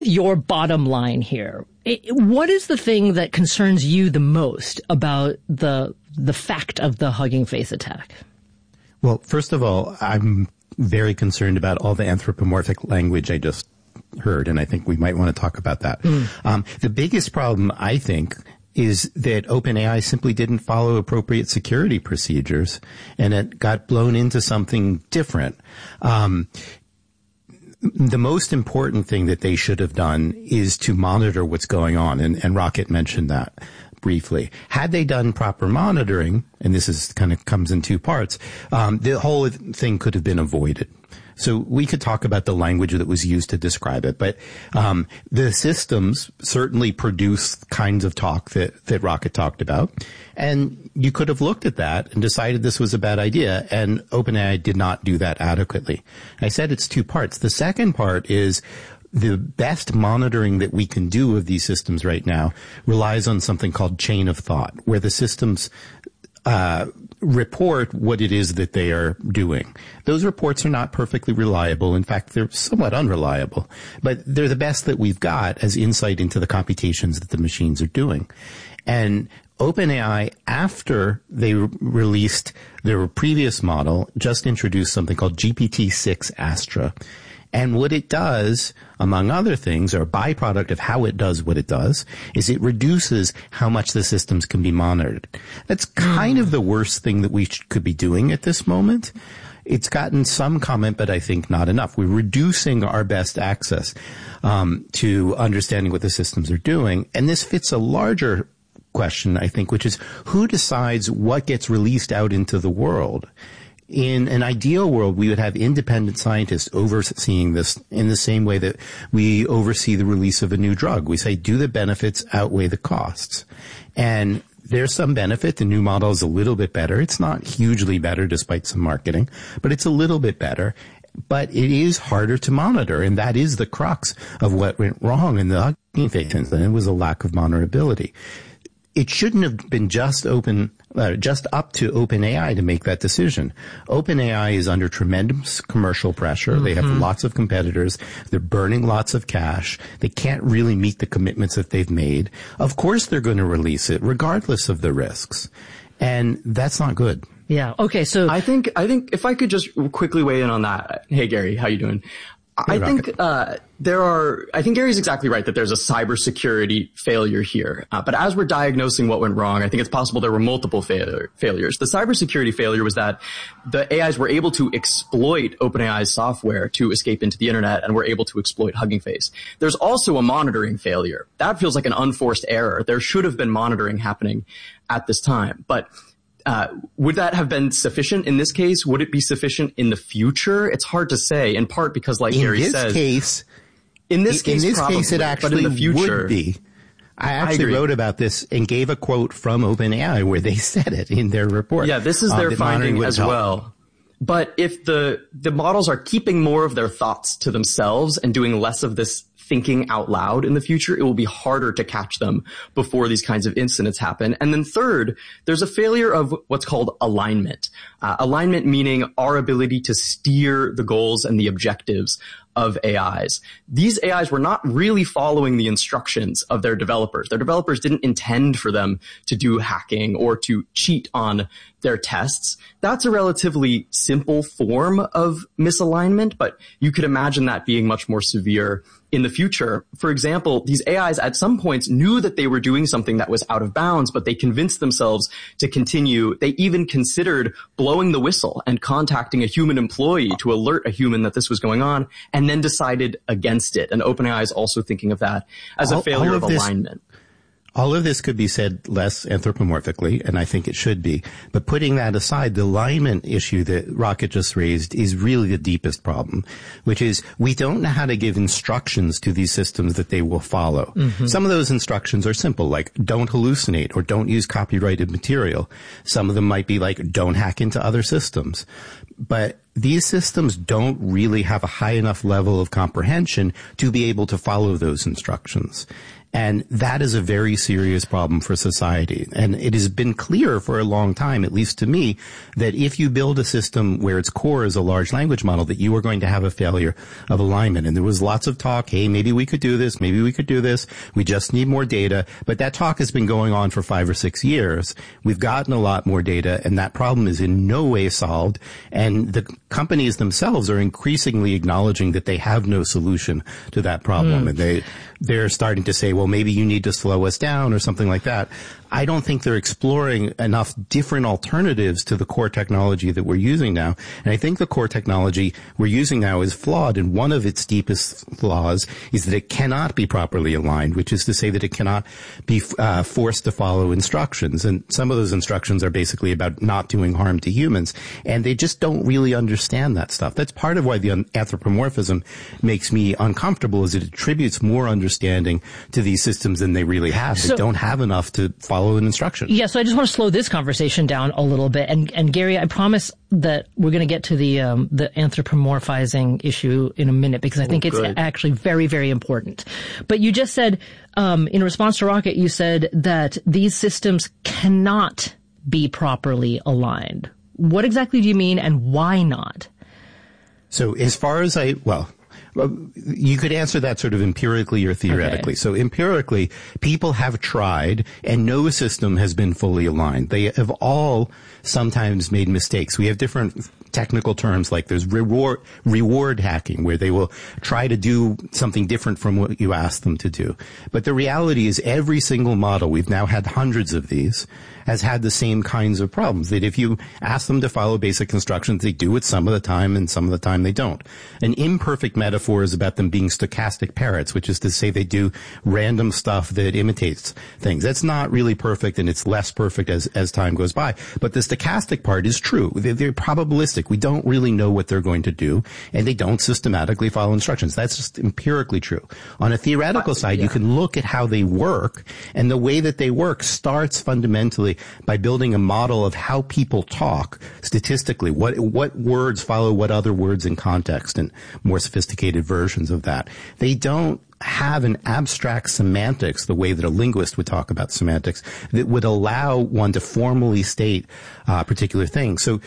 your bottom line here? What is the thing that concerns you the most about the fact of the Hugging Face attack? Well, first of all, I'm very concerned about all the anthropomorphic language I just heard, and I think we might want to talk about that. The biggest problem, I think, is that OpenAI simply didn't follow appropriate security procedures, and it got blown into something different. The most important thing that they should have done is to monitor what's going on, and Rocket mentioned that briefly. Had they done proper monitoring, and this is kind of comes in two parts, the whole thing could have been avoided. So we could talk about the language that was used to describe it, but the systems certainly produce kinds of talk that Rocket talked about, and you could have looked at that and decided this was a bad idea, and OpenAI did not do that adequately. I said it's two parts. The second part is the best monitoring that we can do of these systems right now relies on something called chain of thought, where the systems report what it is that they are doing. Those reports are not perfectly reliable. In fact, they're somewhat unreliable, but they're the best that we've got as insight into the computations that the machines are doing. And OpenAI, after they released their previous model, just introduced something called GPT-6 Astra. And what it does, among other things, or a byproduct of how it does what it does, is it reduces how much the systems can be monitored. That's kind of the worst thing that we could be doing at this moment. It's gotten some comment, but I think not enough. We're reducing our best access to understanding what the systems are doing. And this fits a larger question, I think, which is who decides what gets released out into the world? In an ideal world, we would have independent scientists overseeing this in the same way that we oversee the release of a new drug. We say, do the benefits outweigh the costs? And there's some benefit. The new model is a little bit better. It's not hugely better despite some marketing, but it's a little bit better. But it is harder to monitor, and that is the crux of what went wrong in the Hugging Face incident. It was a lack of monitorability. It shouldn't have been just up to OpenAI to make that decision. OpenAI is under tremendous commercial pressure. They have lots of competitors. They're burning lots of cash. They can't really meet the commitments that they've made. Of course they're going to release it, regardless of the risks. And that's not good. Yeah. Okay. So I think if I could just quickly weigh in on that. Hey, Gary, how you doing? I think Gary's exactly right that there's a cybersecurity failure here. But as we're diagnosing what went wrong, I think it's possible there were multiple failures. The cybersecurity failure was that the AIs were able to exploit OpenAI's software to escape into the internet and were able to exploit Hugging Face. There's also a monitoring failure. That feels like an unforced error. There should have been monitoring happening at this time. But would that have been sufficient in this case? Would it be sufficient in the future? It's hard to say, in part because, like Gary says, in this case, it actually but in the future, would be. I actually wrote about this and gave a quote from OpenAI where they said it in their report. Yeah, this is their finding as well. But if the models are keeping more of their thoughts to themselves and doing less of this thinking out loud in the future, it will be harder to catch them before these kinds of incidents happen. And then third, there's a failure of what's called alignment. Alignment meaning our ability to steer the goals and the objectives of AIs. These AIs were not really following the instructions of their developers. Their developers didn't intend for them to do hacking or to cheat on their tests. That's a relatively simple form of misalignment, but you could imagine that being much more severe in the future. For example, these AIs at some points knew that they were doing something that was out of bounds, but they convinced themselves to continue. They even considered blowing the whistle and contacting a human employee to alert a human that this was going on, and then decided against it. And OpenAI is also thinking of that as a failure of alignment. All of this could be said less anthropomorphically, and I think it should be. But putting that aside, the alignment issue that Rocket just raised is really the deepest problem, which is we don't know how to give instructions to these systems that they will follow. Some of those instructions are simple, like don't hallucinate or don't use copyrighted material. Some of them might be like don't hack into other systems. But these systems don't really have a high enough level of comprehension to be able to follow those instructions. And that is a very serious problem for society. And it has been clear for a long time, at least to me, that if you build a system where its core is a large language model, that you are going to have a failure of alignment. And there was lots of talk, hey, maybe we could do this, maybe we could do this. We just need more data. But that talk has been going on for 5 or 6 years. We've gotten a lot more data, and that problem is in no way solved. And the companies themselves are increasingly acknowledging that they have no solution to that problem. And they're starting to say, well, maybe you need to slow us down or something like that. I don't think they're exploring enough different alternatives to the core technology that we're using now. And I think the core technology we're using now is flawed. And one of its deepest flaws is that it cannot be properly aligned, which is to say that it cannot be forced to follow instructions. And some of those instructions are basically about not doing harm to humans. And they just don't really understand that stuff. That's part of why the anthropomorphism makes me uncomfortable, is it attributes more understanding to these systems than they really have. They don't have enough to follow an instruction. Yeah, so I just want to slow this conversation down a little bit. And Gary, I promise that we're going to get to the anthropomorphizing issue in a minute, because I think it's actually very, very important. But you just said, in response to Rocket, you said that these systems cannot be properly aligned. What exactly do you mean, and why not? So as far as you could answer that sort of empirically or theoretically. Okay. So empirically, people have tried, and no system has been fully aligned. They have all sometimes made mistakes. We have different technical terms, like there's reward hacking, where they will try to do something different from what you ask them to do. But the reality is every single model, we've now had hundreds of these, has had the same kinds of problems. That if you ask them to follow basic instructions, they do it some of the time, and some of the time they don't. An imperfect metaphor is about them being stochastic parrots, which is to say they do random stuff that imitates things. That's not really perfect, and it's less perfect as time goes by. But the stochastic part is true. They're probabilistic. We don't really know what they're going to do, and they don't systematically follow instructions. That's just empirically true. On a theoretical side, you can look at how they work, and the way that they work starts fundamentally by building a model of how people talk statistically, what words follow what other words in context, and more sophisticated versions of that. They don't have an abstract semantics the way that a linguist would talk about semantics that would allow one to formally state particular things. So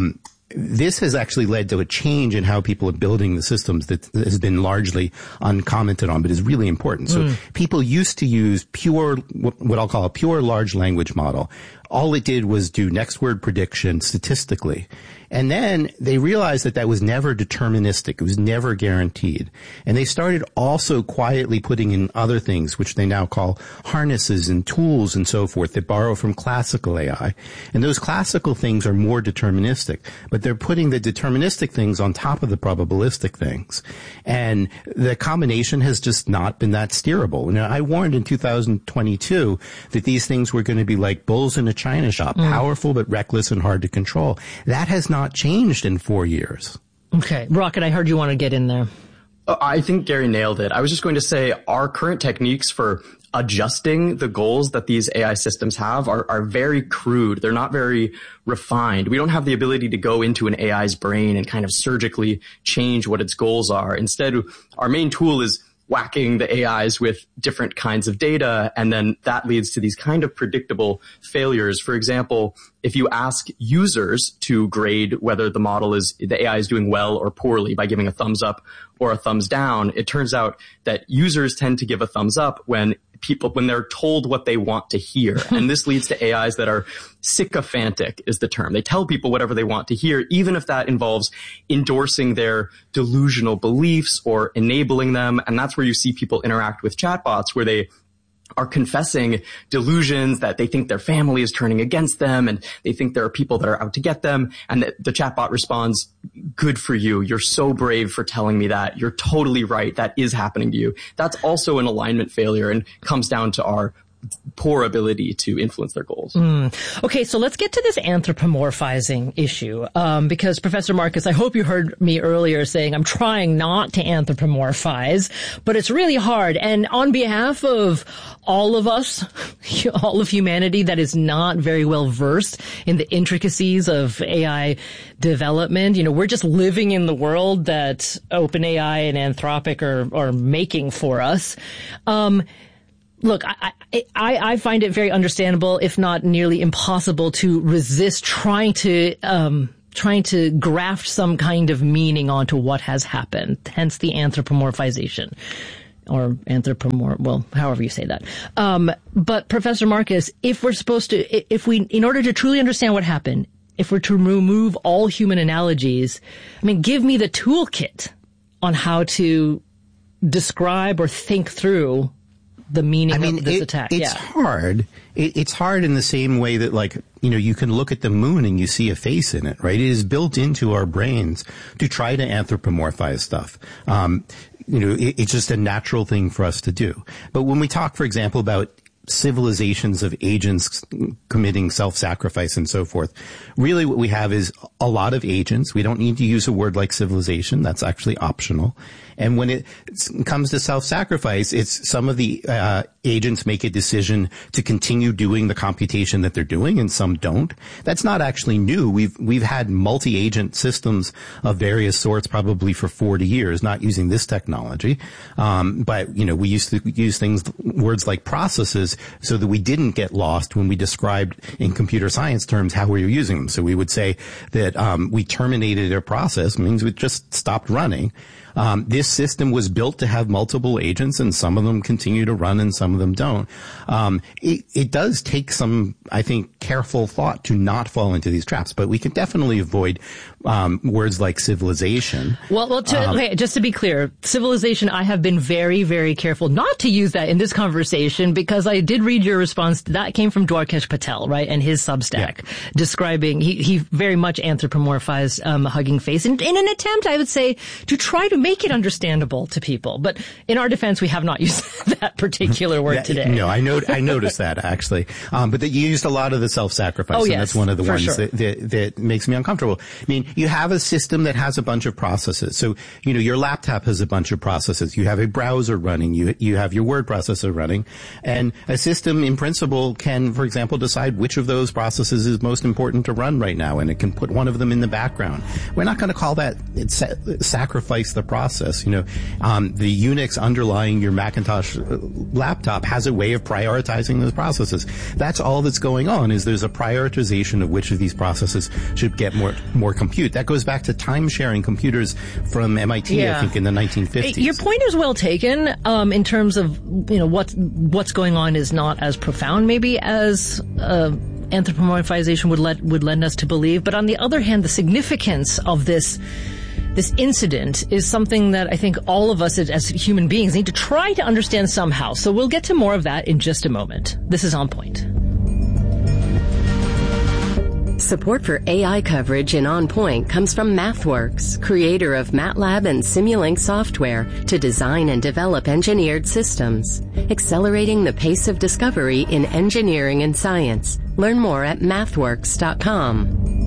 this has actually led to a change in how people are building the systems that has been largely uncommented on, but is really important. So people used to use what I'll call a pure large language model. All it did was do next word prediction statistically. And then they realized that was never deterministic. It was never guaranteed. And they started also quietly putting in other things, which they now call harnesses and tools and so forth, that borrow from classical AI. And those classical things are more deterministic, but they're putting the deterministic things on top of the probabilistic things. And the combination has just not been that steerable. Now, I warned in 2022 that these things were going to be like bulls in a china shop, powerful but reckless and hard to control. That has not changed in 4 years. Okay. Rocket, I heard you want to get in there. I think Gary nailed it. I was just going to say our current techniques for adjusting the goals that these AI systems have are very crude. They're not very refined. We don't have the ability to go into an AI's brain and kind of surgically change what its goals are. Instead, our main tool is whacking the AIs with different kinds of data, and then that leads to these kind of predictable failures. For example, if you ask users to grade whether the AI is doing well or poorly by giving a thumbs up or a thumbs down, it turns out that users tend to give a thumbs up when they're told what they want to hear. And this leads to AIs that are sycophantic, is the term. They tell people whatever they want to hear, even if that involves endorsing their delusional beliefs or enabling them. And that's where you see people interact with chatbots, where they are confessing delusions that they think their family is turning against them, and they think there are people that are out to get them. And the chatbot responds, "Good for you. You're so brave for telling me that. You're totally right. That is happening to you." That's also an alignment failure and comes down to our poor ability to influence their goals. Okay, so let's get to this anthropomorphizing issue. Because Professor Marcus, I hope you heard me earlier saying I'm trying not to anthropomorphize, but it's really hard. And on behalf of all of us, all of humanity that is not very well versed in the intricacies of AI development, we're just living in the world that OpenAI and Anthropic are making for us. look, I find it very understandable, if not nearly impossible, to resist trying to graft some kind of meaning onto what has happened, hence the anthropomorphization. Or well, however you say that. But Professor Marcus, if in order to truly understand what happened, if we're to remove all human analogies, give me the toolkit on how to describe or think through the meaning of this attack. It's hard. It's hard in the same way that, you can look at the moon and you see a face in it, right? It is built into our brains to try to anthropomorphize stuff. It's just a natural thing for us to do. But when we talk, for example, about civilizations of agents committing self-sacrifice and so forth, really what we have is a lot of agents. We don't need to use a word like civilization. That's actually optional. And when it comes to self-sacrifice, it's some of the agents make a decision to continue doing the computation that they're doing, and some don't. That's not actually new. We've had multi-agent systems of various sorts probably for 40 years, not using this technology. But we used to use words like processes so that we didn't get lost when we described in computer science terms how we were using them. So we would say that we terminated a process, means we just stopped running. This system was built to have multiple agents, and some of them continue to run and some of them don't. It does take some, I think, careful thought to not fall into these traps, but we can definitely avoid words like civilization. Okay, just to be clear, civilization, I have been very, very careful not to use that in this conversation, because I did read your response. That came from Dwarkesh Patel, right, and his Substack, describing, he very much anthropomorphized Hugging Face in an attempt, I would say, to try to make it understandable to people. But in our defense, we have not used that particular word today. No, I noticed that, actually. But that you used a lot of the self-sacrifice, and that's one of the ones that makes me uncomfortable. You have a system that has a bunch of processes. So, your laptop has a bunch of processes. You have a browser running. You have your word processor running. And a system, in principle, can, for example, decide which of those processes is most important to run right now, and it can put one of them in the background. We're not going to call that sacrifice the process. The Unix underlying your Macintosh laptop has a way of prioritizing those processes. That's all that's going on, is there's a prioritization of which of these processes should get more compute. That goes back to time-sharing computers from MIT, I think, in the 1950s. Your point is well taken, in terms of, what's going on is not as profound, maybe, as anthropomorphization would lend us to believe. But on the other hand, the significance of this incident is something that I think all of us as human beings need to try to understand somehow. So we'll get to more of that in just a moment. This is On Point. Support for AI coverage in On Point comes from MathWorks, creator of MATLAB and Simulink software to design and develop engineered systems, accelerating the pace of discovery in engineering and science. Learn more at mathworks.com.